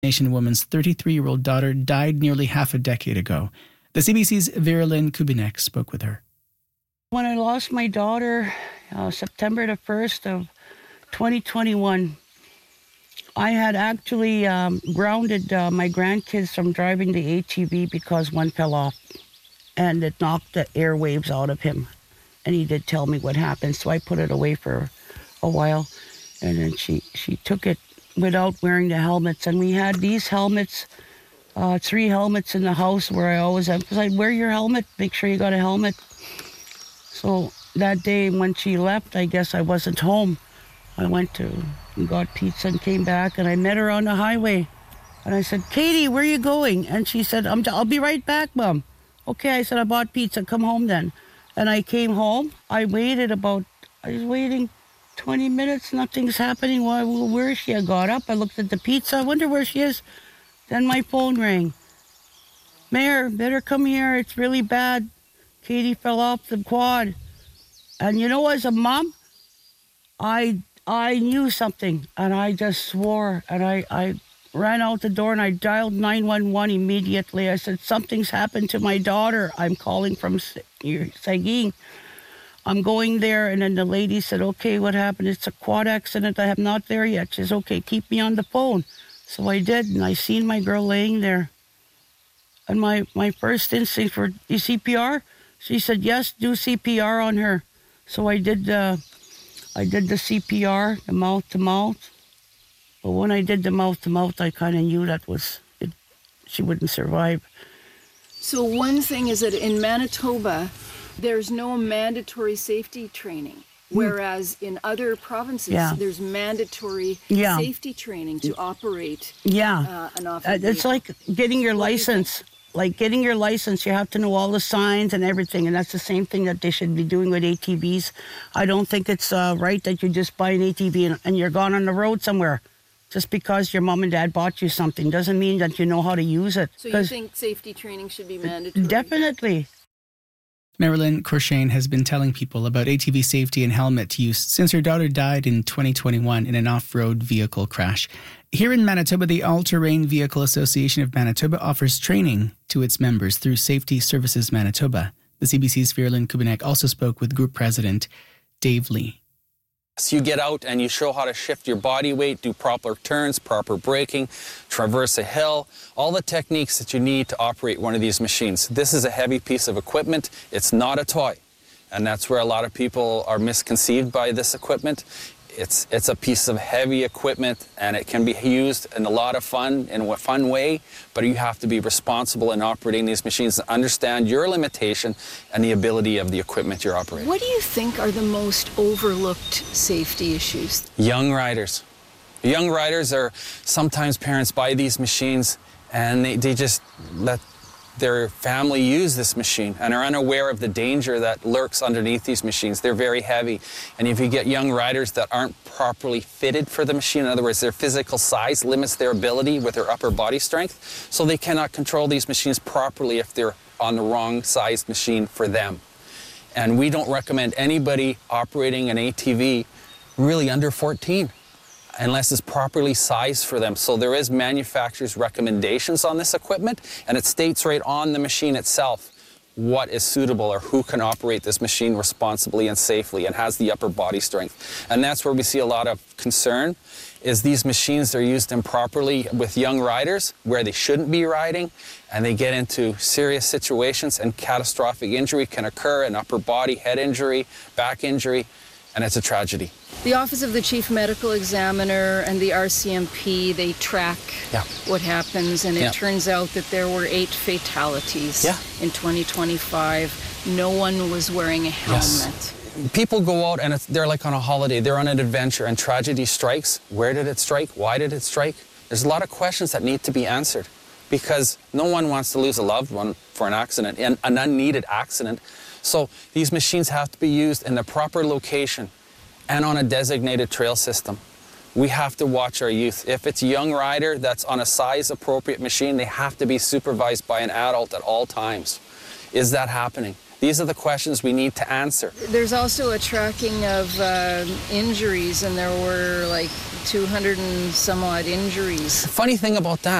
Nation woman's 33-year-old daughter died nearly half a decade ago. The CBC's Verilyn Kubinek spoke with her. When I lost my daughter, September the 1st of 2021, I had actually grounded my grandkids from driving the ATV because one fell off and it knocked the airwaves out of him. And he did tell me what happened, so I put it away for a while. And then she took it without wearing the helmets. And we had these helmets, 3 helmets in the house where I always emphasize, wear your helmet, make sure you got a helmet. So that day when she left, I guess I wasn't home. I went to and got pizza and came back, and I met her on the highway. And I said, Katie, where are you going? And she said, I'll be right back, Mom. Okay, I said, I bought pizza, come home then. And I came home. I was waiting 20 minutes, nothing's happening. Where is she? I got up, I looked at the pizza, I wonder where she is. Then my phone rang. Mayor, better come here, it's really bad. Katie fell off the quad. And you know, as a mom, I knew something, and I just swore, and I ran out the door, and I dialed 911 immediately. I said, something's happened to my daughter. I'm calling from Seguin. I'm going there, and then the lady said, okay, what happened? It's a quad accident. I am not there yet. She says, okay, keep me on the phone. So I did, and I seen my girl laying there. And my first instinct for CPR, she said, yes, do CPR on her. So I did the CPR, the mouth to mouth. But when I did the mouth to mouth, I kind of knew that she wouldn't survive. So one thing is that in Manitoba, there's no mandatory safety training, whereas in other provinces, there's mandatory safety training to operate an off-road It's like getting your license. Like getting your license, you have to know all the signs and everything, and that's the same thing that they should be doing with ATVs. I don't think it's right that you just buy an ATV and you're gone on the road somewhere. Just because your mom and dad bought you something doesn't mean that you know how to use it. So you think safety training should be mandatory? Definitely. Marilyn Corshane has been telling people about ATV safety and helmet use since her daughter died in 2021 in an off-road vehicle crash. Here in Manitoba, the All-Terrain Vehicle Association of Manitoba offers training to its members through Safety Services Manitoba. The CBC's Verilyn Kubinek also spoke with Group President Dave Lee. So you get out and you show how to shift your body weight, do proper turns, proper braking, traverse a hill, all the techniques that you need to operate one of these machines. This is a heavy piece of equipment. It's not a toy. And that's where a lot of people are misconceived by this equipment. It's a piece of heavy equipment, and it can be used in a lot of fun, in a fun way, but you have to be responsible in operating these machines and understand your limitation and the ability of the equipment you're operating. What do you think are the most overlooked safety issues? Young riders. Young riders are, sometimes parents buy these machines and they just let their family use this machine and are unaware of the danger that lurks underneath these machines. They're very heavy. And if you get young riders that aren't properly fitted for the machine, in other words, their physical size limits their ability with their upper body strength, so they cannot control these machines properly if they're on the wrong sized machine for them. And we don't recommend anybody operating an ATV really under 14. Unless it's properly sized for them. So there is manufacturer's recommendations on this equipment, and it states right on the machine itself what is suitable or who can operate this machine responsibly and safely and has the upper body strength. And that's where we see a lot of concern, is these machines are used improperly with young riders where they shouldn't be riding, and they get into serious situations, and catastrophic injury can occur, an upper body, head injury, back injury, and it's a tragedy. The Office of the Chief Medical Examiner and the RCMP, they track what happens, and it turns out that there were 8 fatalities in 2025. No one was wearing a helmet. Yes. People go out and they're like on a holiday, they're on an adventure, and tragedy strikes. Where did it strike? Why did it strike? There's a lot of questions that need to be answered, because no one wants to lose a loved one for an accident, an unneeded accident. So these machines have to be used in the proper location and on a designated trail system. We have to watch our youth. If it's a young rider that's on a size-appropriate machine, they have to be supervised by an adult at all times. Is that happening? These are the questions we need to answer. There's also a tracking of injuries, and there were like 200 and some odd injuries. The funny thing about that,